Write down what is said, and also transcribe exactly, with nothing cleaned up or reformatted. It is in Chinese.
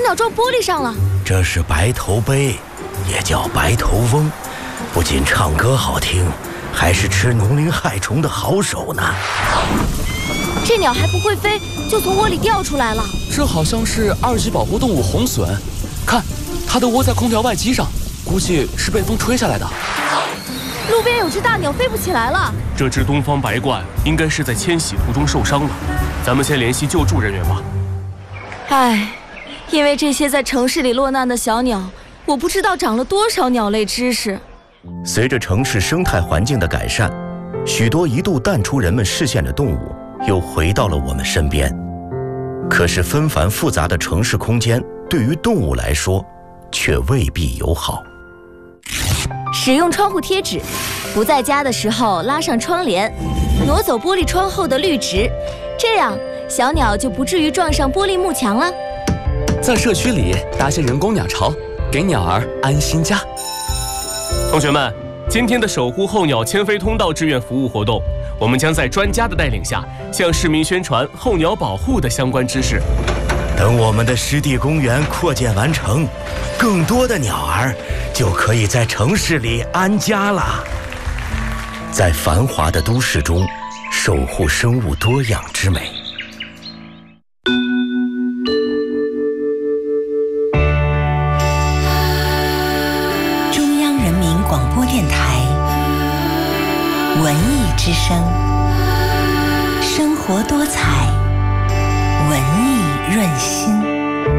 鸟撞玻璃上了。 这是白头鹎，也叫白头翁，不仅唱歌好听，还是吃农林害虫的好手呢。 这鸟还不会飞，就从窝里掉出来了。 这好像是二级保护动物红隼，看，它的窝在空调外机上，估计是被风吹下来的。 路边有只大鸟飞不起来了。 这只东方白鹳应该是在迁徙途中受伤了，咱们先联系救助人员吧。 唉，因为这些在城市里落难的小鸟，我不知道长了多少鸟类知识。 随着城市生态环境的改善，许多一度淡出人们视线的动物又回到了我们身边。可是纷繁复杂的城市空间对于动物来说却未必友好。 使用窗户贴纸，不在家的时候拉上窗帘，挪走玻璃窗后的绿植，这样小鸟就不至于撞上玻璃幕墙了。 在社区里搭些人工鸟巢，给鸟儿安心家。 同学们，今天的守护候鸟迁飞通道志愿服务活动，我们将在专家的带领下，向市民宣传候鸟保护的相关知识。 等我们的湿地公园扩建完成，更多的鸟儿就可以在城市里安家了。在繁华的都市中，守护生物多样之美。 中央人民广播电台文艺之声，生活多彩，文艺润心。